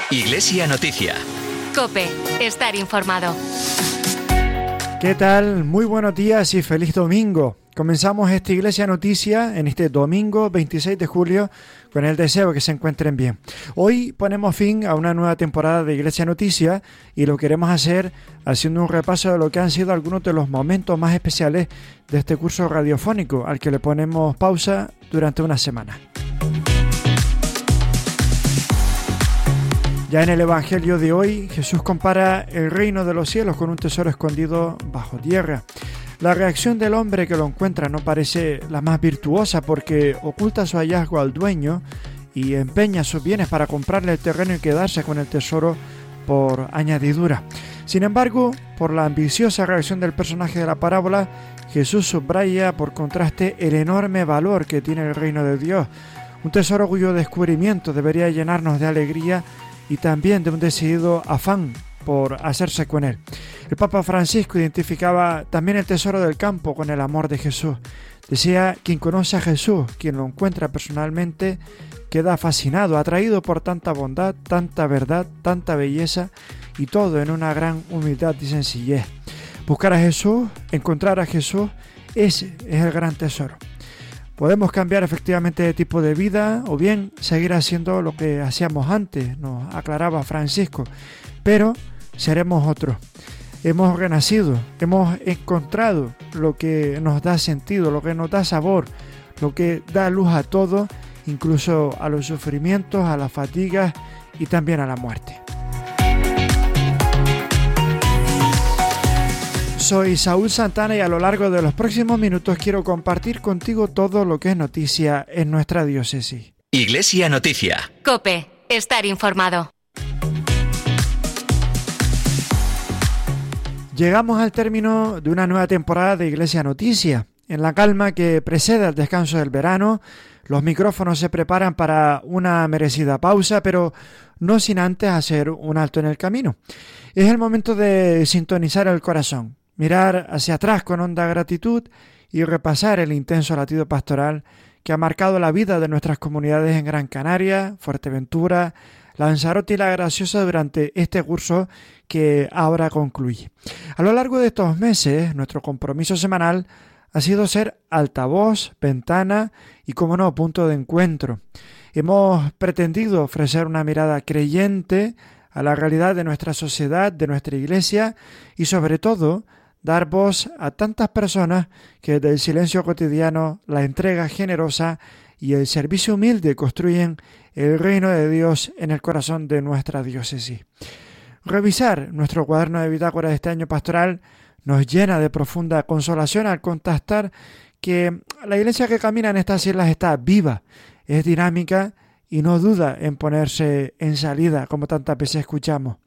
Iglesia Noticia. COPE. Estar informado. ¿Qué tal? Muy buenos días y feliz domingo. Comenzamos esta Iglesia Noticia en este domingo 26 de julio con el deseo que se encuentren bien. Hoy ponemos fin a una nueva temporada de Iglesia Noticia y lo queremos hacer haciendo un repaso de lo que han sido algunos de los momentos más especiales de este curso radiofónico al que le ponemos pausa durante una semana. Ya en el Evangelio de hoy, Jesús compara el reino de los cielos con un tesoro escondido bajo tierra. La reacción del hombre que lo encuentra no parece la más virtuosa porque oculta su hallazgo al dueño y empeña sus bienes para comprarle el terreno y quedarse con el tesoro por añadidura. Sin embargo, por la ambiciosa reacción del personaje de la parábola, Jesús subraya por contraste el enorme valor que tiene el reino de Dios, un tesoro cuyo descubrimiento debería llenarnos de alegría y también de un decidido afán por hacerse con él. El Papa Francisco identificaba también el tesoro del campo con el amor de Jesús. Decía, quien conoce a Jesús, quien lo encuentra personalmente, queda fascinado, atraído por tanta bondad, tanta verdad, tanta belleza y todo en una gran humildad y sencillez. Buscar a Jesús, encontrar a Jesús, ese es el gran tesoro. Podemos cambiar efectivamente de tipo de vida o bien seguir haciendo lo que hacíamos antes, nos aclaraba Francisco, pero seremos otros. Hemos renacido, hemos encontrado lo que nos da sentido, lo que nos da sabor, lo que da luz a todo, incluso a los sufrimientos, a las fatigas y también a la muerte. Soy Saúl Santana y a lo largo de los próximos minutos quiero compartir contigo todo lo que es noticia en nuestra diócesis. Iglesia Noticia. COPE. Estar informado. Llegamos al término de una nueva temporada de Iglesia Noticia. En la calma que precede al descanso del verano, los micrófonos se preparan para una merecida pausa, pero no sin antes hacer un alto en el camino. Es el momento de sintonizar el corazón, mirar hacia atrás con honda gratitud y repasar el intenso latido pastoral que ha marcado la vida de nuestras comunidades en Gran Canaria, Fuerteventura, Lanzarote y La Graciosa durante este curso que ahora concluye. A lo largo de estos meses, nuestro compromiso semanal ha sido ser altavoz, ventana y, como no, punto de encuentro. Hemos pretendido ofrecer una mirada creyente a la realidad de nuestra sociedad, de nuestra iglesia y, sobre todo, dar voz a tantas personas que desde el silencio cotidiano, la entrega generosa y el servicio humilde construyen el reino de Dios en el corazón de nuestra diócesis. Revisar nuestro cuaderno de bitácora de este año pastoral nos llena de profunda consolación al constatar que la iglesia que camina en estas islas está viva, es dinámica y no duda en ponerse en salida, como tantas veces escuchamos.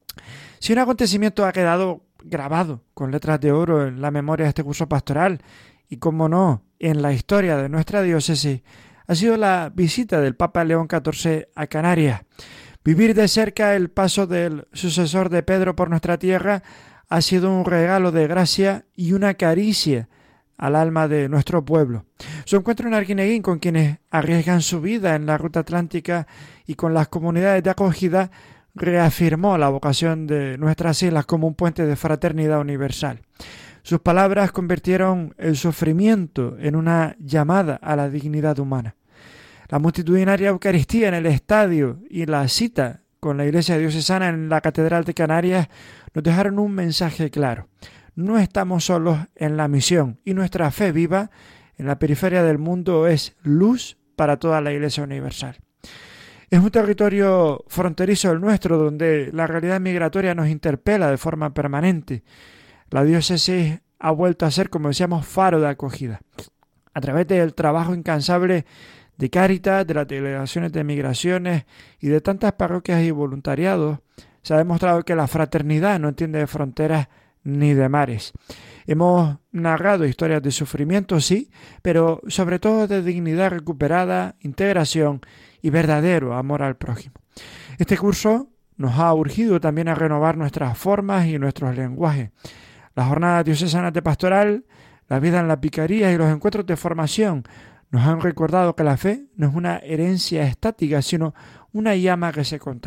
Si un acontecimiento ha quedado grabado con letras de oro en la memoria de este curso pastoral y, como no, en la historia de nuestra diócesis, ha sido la visita del Papa León XIV a Canarias. Vivir de cerca el paso del sucesor de Pedro por nuestra tierra ha sido un regalo de gracia y una caricia al alma de nuestro pueblo. Su encuentro en Arguineguín con quienes arriesgan su vida en la ruta atlántica y con las comunidades de acogida reafirmó la vocación de nuestras islas como un puente de fraternidad universal. Sus palabras convirtieron el sufrimiento en una llamada a la dignidad humana. La multitudinaria Eucaristía en el estadio y la cita con la Iglesia Diocesana en la Catedral de Canarias nos dejaron un mensaje claro. No estamos solos en la misión y nuestra fe viva en la periferia del mundo es luz para toda la Iglesia universal. Es un territorio fronterizo el nuestro donde la realidad migratoria nos interpela de forma permanente. La diócesis ha vuelto a ser, como decíamos, faro de acogida. A través del trabajo incansable de Cáritas, de las delegaciones de migraciones y de tantas parroquias y voluntariados, se ha demostrado que la fraternidad no entiende de fronteras ni de mares. Hemos narrado historias de sufrimiento, sí, pero sobre todo de dignidad recuperada, integración y verdadero amor al prójimo. Este curso nos ha urgido también a renovar nuestras formas y nuestros lenguajes. Las jornadas diocesanas de pastoral, la vida en la vicaría y los encuentros de formación nos han recordado que la fe no es una herencia estática, sino una llama que se contagia.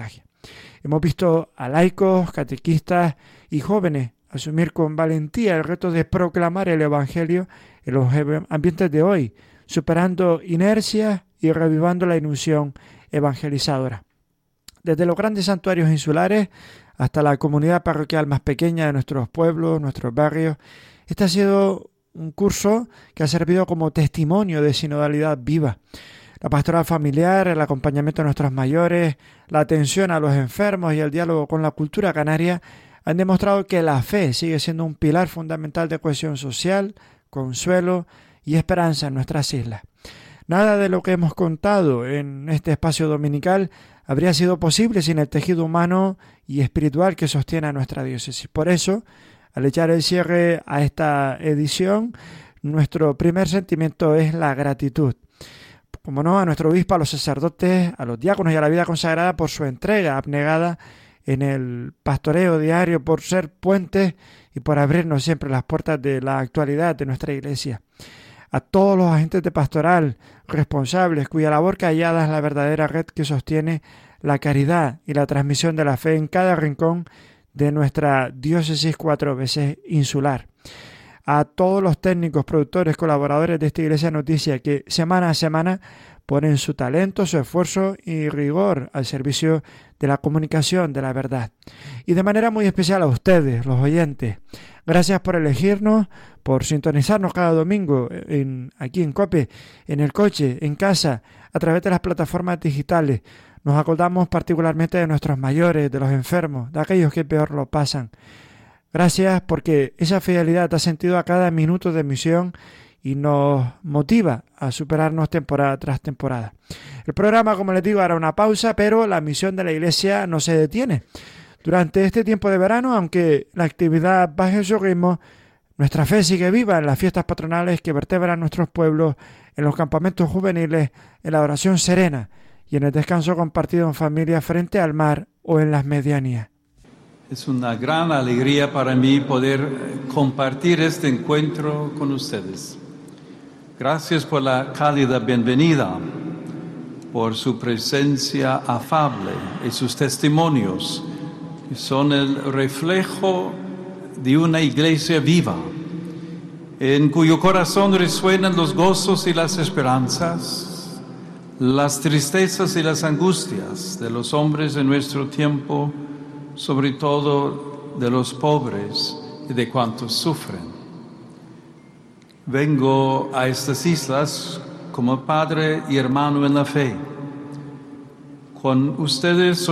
Hemos visto a laicos, catequistas y jóvenes asumir con valentía el reto de proclamar el Evangelio en los ambientes de hoy, superando inercias y revivando la ilusión evangelizadora. Desde los grandes santuarios insulares hasta la comunidad parroquial más pequeña de nuestros pueblos, nuestros barrios, este ha sido un curso que ha servido como testimonio de sinodalidad viva. La pastoral familiar, el acompañamiento a nuestros mayores, la atención a los enfermos y el diálogo con la cultura canaria han demostrado que la fe sigue siendo un pilar fundamental de cohesión social, consuelo y esperanza en nuestras islas. Nada de lo que hemos contado en este espacio dominical habría sido posible sin el tejido humano y espiritual que sostiene a nuestra diócesis. Por eso, al echar el cierre a esta edición, nuestro primer sentimiento es la gratitud. Como no, a nuestro obispo, a los sacerdotes, a los diáconos y a la vida consagrada por su entrega abnegada en el pastoreo diario, por ser puentes y por abrirnos siempre las puertas de la actualidad de nuestra Iglesia. A todos los agentes de pastoral responsables, cuya labor callada es la verdadera red que sostiene la caridad y la transmisión de la fe en cada rincón de nuestra diócesis 4 veces insular. A todos los técnicos, productores, colaboradores de esta Iglesia Noticia que semana a semana ponen su talento, su esfuerzo y rigor al servicio de la comunicación de la verdad. Y de manera muy especial a ustedes, los oyentes. Gracias por elegirnos, por sintonizarnos cada domingo aquí en COPE, en el coche, en casa, a través de las plataformas digitales. Nos acordamos particularmente de nuestros mayores, de los enfermos, de aquellos que peor lo pasan. Gracias porque esa fidelidad da sentido a cada minuto de emisión y nos motiva a superarnos temporada tras temporada. El programa, como les digo, hará una pausa, pero la misión de la Iglesia no se detiene. Durante este tiempo de verano, aunque la actividad baje su ritmo, nuestra fe sigue viva en las fiestas patronales que vertebran nuestros pueblos, en los campamentos juveniles, en la oración serena y en el descanso compartido en familia frente al mar o en las medianías. Es una gran alegría para mí poder compartir este encuentro con ustedes. Gracias por la cálida bienvenida, por su presencia afable y sus testimonios, que son el reflejo de una iglesia viva, en cuyo corazón resuenan los gozos y las esperanzas, las tristezas y las angustias de los hombres de nuestro tiempo, sobre todo de los pobres y de cuantos sufren. Vengo a estas islas como padre y hermano en la fe. Con ustedes soy